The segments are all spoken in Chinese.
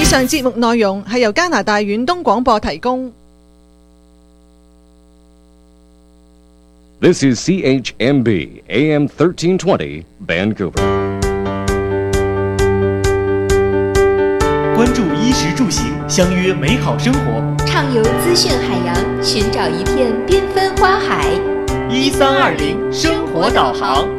上節目內容係由加拿大遠東廣播提供。 This is CHMB AM 1320 Vancouver。 关注衣食住行，相约美好生活。 畅游资讯海洋，寻找一片缤纷花海。 1320生活导航。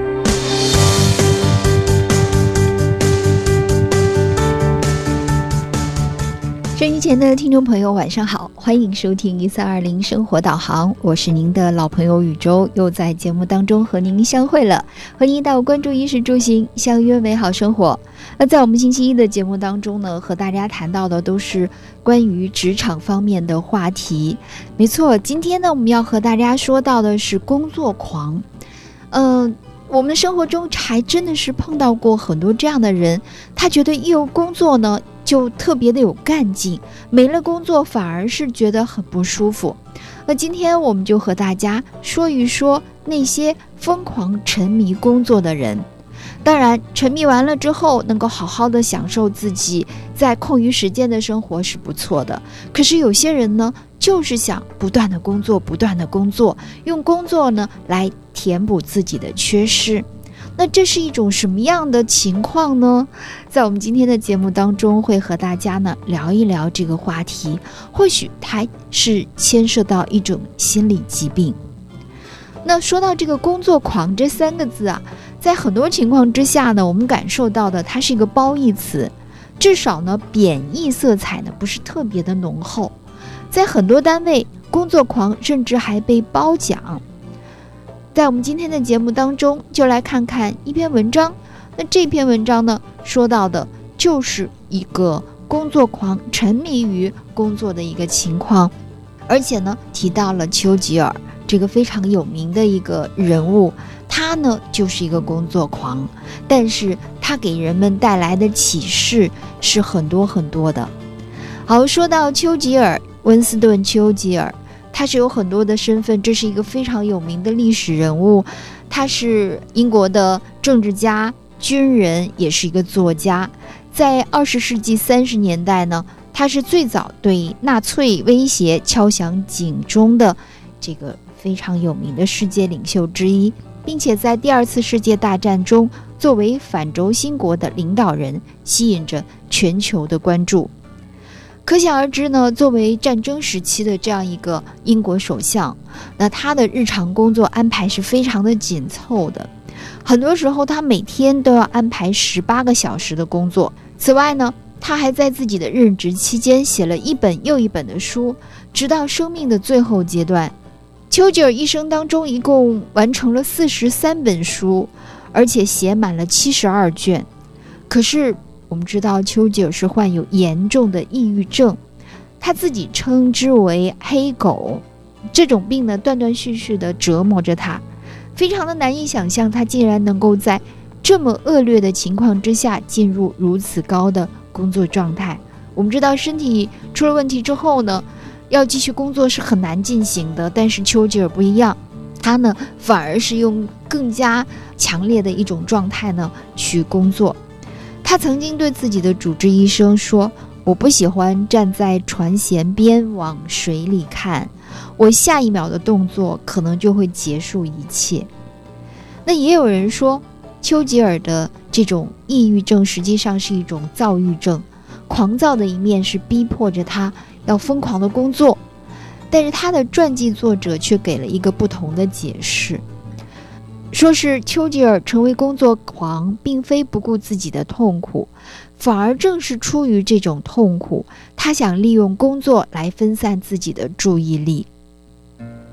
收音前的听众朋友晚上好，欢迎收听1320生活导航，我是您的老朋友宇宙，又在节目当中和您相会了，和您到关注衣食住行，相约美好生活。那在我们星期一的节目当中呢，和大家谈到的都是关于职场方面的话题。没错，今天呢我们要和大家说到的是工作狂。我们的生活中还真的是碰到过很多这样的人，他觉得一有工作呢就特别的有干劲，没了工作反而是觉得很不舒服。那今天我们就和大家说一说那些疯狂沉迷工作的人。当然沉迷完了之后能够好好的享受自己在空余时间的生活是不错的，可是有些人呢就是想不断的工作，不断的工作，用工作呢来填补自己的缺失。那这是一种什么样的情况呢？在我们今天的节目当中会和大家呢聊一聊这个话题，或许它是牵涉到一种心理疾病。那说到这个工作狂这三个字啊，在很多情况之下呢，我们感受到的它是一个褒义词，至少呢贬义色彩呢不是特别的浓厚。在很多单位，工作狂甚至还被褒奖。在我们今天的节目当中，就来看看一篇文章。那这篇文章呢，说到的就是一个工作狂沉迷于工作的一个情况，而且呢，提到了丘吉尔这个非常有名的一个人物，他呢就是一个工作狂，但是他给人们带来的启示是很多很多的。好，说到丘吉尔，温斯顿·丘吉尔，他是有很多的身份，这是一个非常有名的历史人物。他是英国的政治家、军人，也是一个作家。在20世纪30年代呢，他是最早对纳粹威胁敲响警钟的这个非常有名的世界领袖之一，并且在第二次世界大战中作为反轴心国的领导人，吸引着全球的关注。可想而知呢，作为战争时期的这样一个英国首相，那他的日常工作安排是非常的紧凑的，很多时候他每天都要安排18个小时的工作。此外呢，他还在自己的任职期间写了一本又一本的书，直到生命的最后阶段。丘吉尔一生当中一共完成了43本书，而且写满了72卷。可是我们知道丘吉尔是患有严重的抑郁症，他自己称之为黑狗。这种病呢断断续续的折磨着他，非常的难以想象他竟然能够在这么恶劣的情况之下进入如此高的工作状态。我们知道身体出了问题之后呢，要继续工作是很难进行的，但是丘吉尔不一样，他呢反而是用更加强烈的一种状态呢去工作。他曾经对自己的主治医生说，我不喜欢站在船舷边往水里看，我下一秒的动作可能就会结束一切。那也有人说，丘吉尔的这种抑郁症实际上是一种躁郁症，狂躁的一面是逼迫着他要疯狂的工作，但是他的传记作者却给了一个不同的解释，说是丘吉尔成为工作狂并非不顾自己的痛苦，反而正是出于这种痛苦，他想利用工作来分散自己的注意力。